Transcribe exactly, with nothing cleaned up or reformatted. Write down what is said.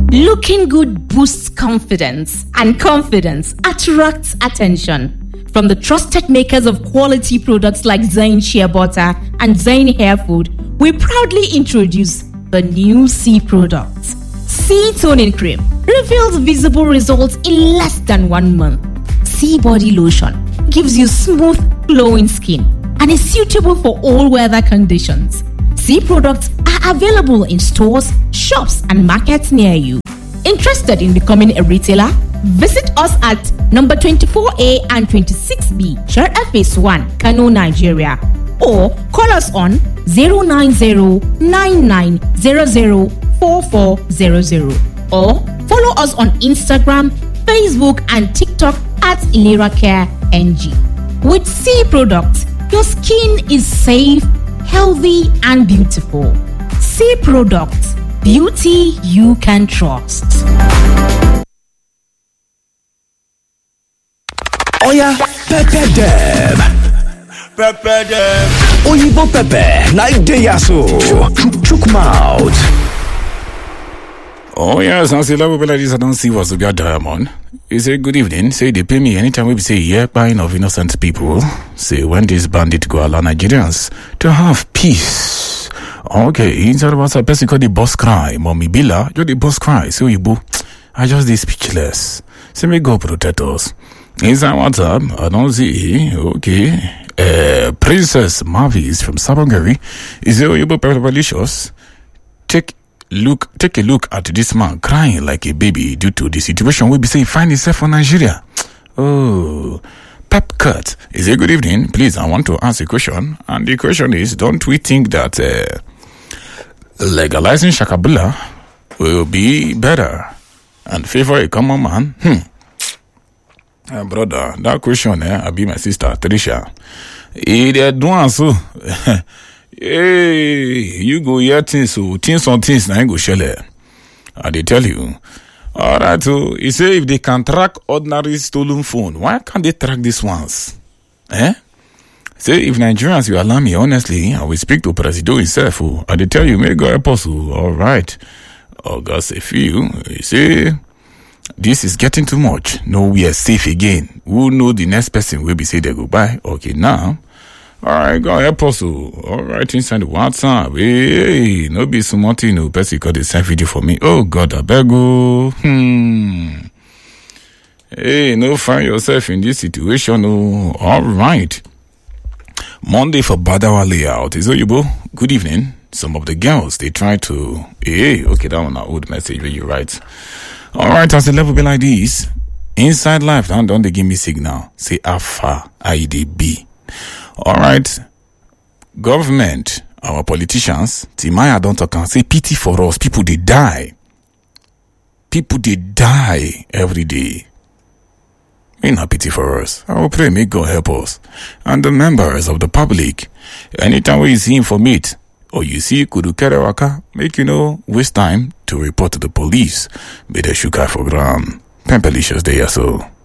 Looking good boosts confidence, and confidence attracts attention. From the trusted makers of quality products like Zain Shea Butter and Zain Hair Food, we proudly introduce the new C products. C Toning Cream reveals visible results in less than one month. C Body Lotion gives you smooth, glowing skin and is suitable for all weather conditions. C products are available in stores, shops, and markets near you. Interested in becoming a retailer? Visit us at number twenty-four A and twenty-six B, Sharaɗa Phase one, Kano, Nigeria. Or call us on zero nine zero nine nine zero zero four four zero zero. Or follow us on Instagram, Facebook, and TikTok at Ilera Care N G. With C products, your skin is safe, healthy, and beautiful. C products, beauty you can trust. Oya, pepper them. Pepper them. Oyibo pepper, na ideya so. Chook chook mouth. Oh yes, I say love ladies. I don't see what's your diamond. You say good evening. Say they pay me anytime we say yeah, buying of innocent people. Say when this bandit go allow Nigerians to have peace. Okay, inside what's a person called the boss cry. Mommy Bila, you're the boss cry. So you boo. I just be speechless. Say me go protect us. Inside WhatsApp, I don't see. Okay. Uh, Princess Marvis from Sabongari. Is it Oyibo Pervalicious? Take look take a look at this man crying like a baby due to the situation we be saying find himself in Nigeria. Oh, Pep Cut. Is it good evening? Please, I want to ask a question. And the question is, don't we think that uh, legalizing Shakabula will be better and favor a common man? Hmm. Uh, brother, that question, eh, I be my sister, Trisha. Eh, they're doing so. Hey, you go hear things, so things on things, now you go share. I they tell you. Alright, so you say if they can track ordinary stolen phone, why can't they track these ones? Eh? Say if Nigerians you allow me, honestly, I will speak to Presido himself. Oh, I they tell you, may God help us. Alright. August a few. You see, this is getting too much. No, we are safe again. Who know the next person will be say they go by? Okay, now. Alright, God help us. Alright, inside the WhatsApp. Hey, no be something, no person got the same video for me. Oh God, I beg you. Hmm. Hey, no find yourself in this situation. Oh, alright. Monday for Badawa layout. Is Oyibo? Good evening. Some of the girls, they try to, hey, okay, that one an old message where you write. Alright, as the level be like this. Inside life, now don't they give me signal. Say how far I D B. All right, government, our politicians, Timaya don't talk and say pity for us. People they die. People they die every day. May not pity for us. I will pray, may God help us. And the members of the public, anytime we see informate or you see Kudukere Waka, make you know waste time to report to the police. May they shoot for ground. Pempelicious day or so.